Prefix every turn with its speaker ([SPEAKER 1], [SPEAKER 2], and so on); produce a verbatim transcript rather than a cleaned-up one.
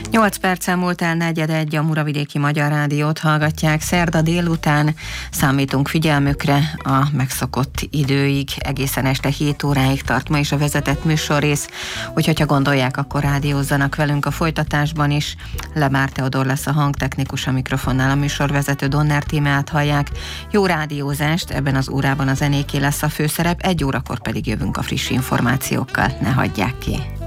[SPEAKER 1] nyolc perccel múlt el negyed egy, a Muravidéki Magyar Rádiót hallgatják. Szerda délután számítunk figyelmükre a megszokott időig, egészen este hét óráig tart ma is a vezetett műsorrész, úgyhogy ha gondolják, akkor rádiózzanak velünk a folytatásban is. Lebár Teodor lesz a hangtechnikus, a mikrofonnál a műsorvezető Donner Tímeát hallják. Jó rádiózást, ebben az órában a zenéké lesz a főszerep, egy órakor pedig jövünk a friss információkkal, ne hagyják ki.